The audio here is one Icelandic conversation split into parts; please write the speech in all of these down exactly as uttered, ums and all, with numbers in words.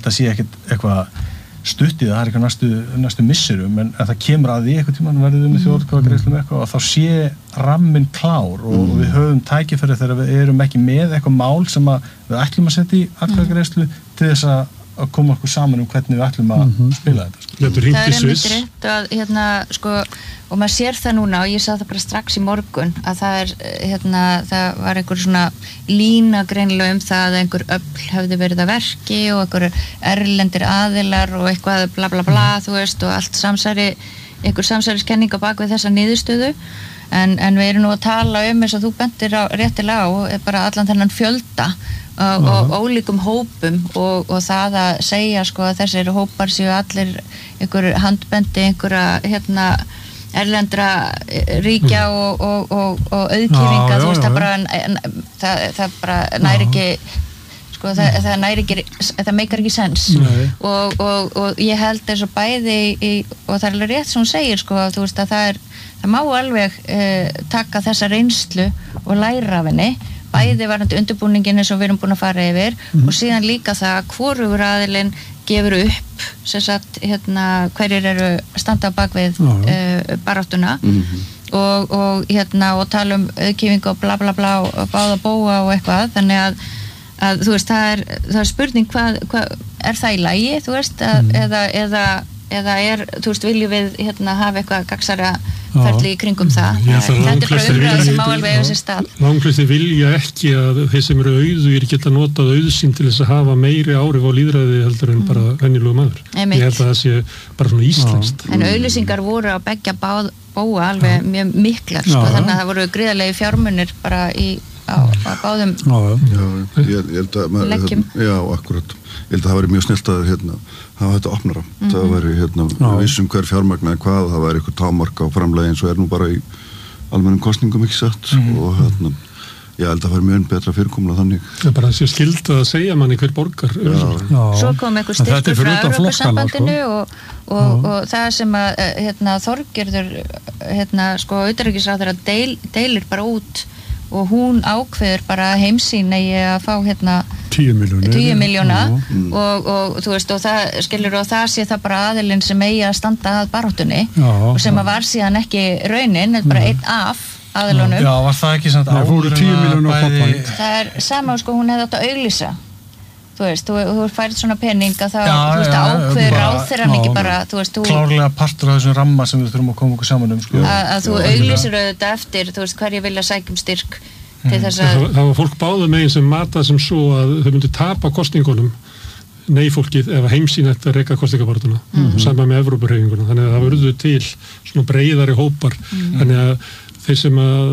þetta sé ekkert eitthvað stuttið, það er eitthvað næstu, næstu misserum, en að það kemur að því eitthvað tímann verðum við með þjóðatkvæðagreiðslum eitthvað og þá sé ramminn klár og, mm. og við höfum tækifæri þegar við erum ekki með eitthvað mál sem að við ætlum að setja í atkvæðagreiðslu til þess að að koma okkur saman um hvernig við ætlum að mm-hmm. spila þetta. Sko. Það er einmitt rétt að, hérna, sko, og maður sér það núna og ég sá það bara strax í morgun að það er, hérna, það var einhver svona lína greinilega um það að einhver öfl hefði verið að verki og einhver erlendir aðilar og eitthvað bla bla bla, mm. þú veist, og allt samsæri, einhver samsæriskenning á bak við þessa niðurstöðu. En, en við erum nú að tala um eins og þú bentir á, réttilega á bara allan þennan fjölda og, og ólíkum hópum og, og það að segja sko að þessir hópar séu allir einhver handbendi einhverja hérna erlendra ríkja og, og, og, og auðkýfinga, þú veist, það bara það, það bara næri ekki sko, það, það næri ekki það meikar ekki sens og, og, og ég held þess að bæði í, og það er alveg rétt sem hún segir sko, þú veist að það er það má alveg eh, taka þessa reynslu og læra af henni bæði varandi undirbúningin eins og við erum búin að fara yfir mm. og síðan líka það að hvorugur aðilinn gefur upp sem sagt, hérna, hverjir eru standa bak við eh, baráttuna mm-hmm. og, og, hérna, og tala um auðkýfingu og bla bla bla og báða bóa og eitthvað þannig að, að þú veist, það er, það er spurning hvað, hvað er það í lagi, þú veist að, mm. eða, eða eða er, þú veist, viljum við hérna hafa eitthvað gagsara ferli í kringum það. Þetta er bara umræða sem má alveg eiga sér stað. Langflestir vilja ekki að þeir sem eru auðugir geta notað auðsinn til þess að hafa meiri áhrif á lýðræði heldur en mm. bara venjulegu maður. Ég held að það sé bara svona íslenskt. En auglýsingar voru að beggja bóa alveg mjög miklar, sko, þannig að það voru gríðarlegi fjármunir bara í á, á báðum já, ég, ég held að maður, leggjum. Já, akkurat. Ég held að það væri mjög snillt að hérna, hafa þetta opnara. Mm-hmm. Það væri hérna, við vissum hver fjármagnaði hvað, það væri eitthvað támark á framlagi eins og er nú bara í almennum kosningum ekki satt mm-hmm. og hérna, ég held að það væri mjög betra fyrirkomula þannig. Það er bara þessi skild að segja manni hver borgar. Já. Já. Svo kom eitthvað styrkur frá Evrópusambandinu sko. og, og, og það sem að hérna, Þorgerður hérna, sko, utanríkisráðherra deil, deilir bara út og hún ákveður bara heimsýn eigi að fá hérna tíu miljóna mm. og, og þú veist og það skilur og það sé það bara aðilinn sem eigi að standa að baráttunni já, og sem að var síðan ekki raunin, bara einn af aðilunum. Já, var það ekki samt áður en að bæði... Það er sama sko, hún hefði átt að auglýsa þú veist, þú, þú færið svona pening að það, já, þú veist, ákveður ráðherrann ekki bara, þú veist, þú... Klárlega partur af þessum ramma sem við þurfum að koma okkur saman um, sko. Að, að þú auglýsir auðvitað eftir, þú veist, hverju vilja sækjum styrk til mm. þess að... Það, það var fólk báðu megin sem matað sem svo að þau myndu tapa kosningunum, nei fólkið, ef heimsýn eftir að reka kosningabarátuna, mm. saman með Evrópuhreyfinguna, þannig að það verður til svona breiðari hópar, mm. þannig að þeir sem að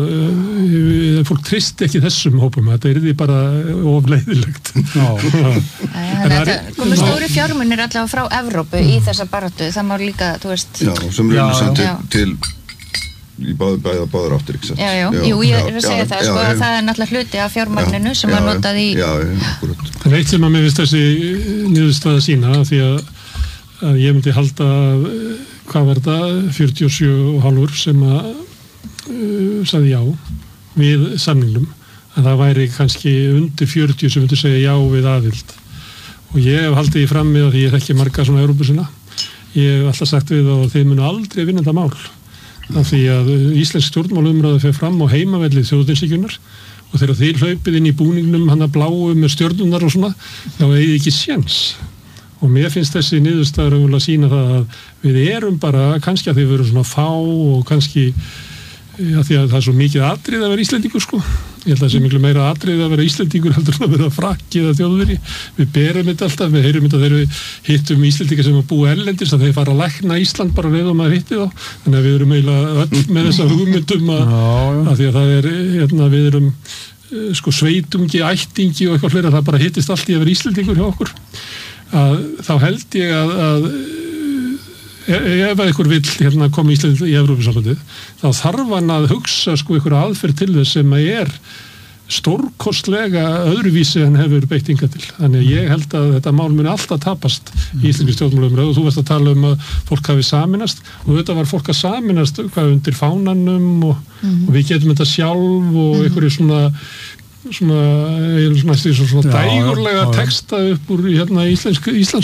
uh, fólk trist ekki þessum hópum, þetta er því bara ofleiðilegt. Komið stóri fjármunir allavega frá Evrópu mm. í þessa baráttu, það má líka, þú veist... Já, sem raunir til, til í báð, bæða báður áttir, ekki satt? Já, já, jú, ég er að segja já, það, já, sko, já, það er náttúrulega hluti af fjármagninu sem var notað í... Já, já, akkurat. Það er eitt sem að mér finnst þessi niðurstaða sína, því að, að ég myndi halda, hvað var þetta, fjörutíu og sjö og hálfur sem að Uh, sagði já við samningnum en það væri kannski undir fjörutíu sem myndi segja já við aðild og ég hef haldið í fram með því ég þekki marga svona Evrópusina ég hef alltaf sagt við og þeir munu aldrei vinna þetta mál af því að íslensk stjórnmálumræða fer fram á heimavelli þjóðninsíkjunar og þegar þeir hlaupið inn í búningnum hann að bláu með stjörnunar og svona þá eigi ekki séns og mér finnst þessi niðurstaður að sína það að við erum bara kannski að þeir veru svona fá og kannski Já, því að það er svo mikið atrið að vera Íslendingur sko. Ég held að það sé miklu meira atrið að vera Íslendingur heldur en að vera frakki eða þjóðveri. Við berum þetta alltaf, við heyrum þetta þegar við hittum Íslendingar sem að búa erlendis að þeir fara að lækna Ísland bara leiðum að hitti þá. Þannig að við erum eiginlega öll með þessa hugmyndum að, að því að það er, hérna, við erum sko sveitungi, ættingi og eitthvað fleira, það bara hittist allt í að vera Íslendingur hjá okkur. Að, þá held ég að, að ef einhver vill hérna koma í Ísland í Evrópusambandið, þá þarf hann að hugsa sko einhverja aðferð til þess sem er stórkostlega öðruvísi en hefur beitt hingað til. Þannig að ég held að þetta mál muni alltaf tapast í íslenski stjórnmálaumræðu og þú varst að tala um að fólk hafi saminast og þetta var fólk að saminast hvað undir fánanum og, mm-hmm. og við getum þetta sjálf og einhverju svona svona, svona, svona, svona dægurlega texta upp úr hérna, íslensk, íslensk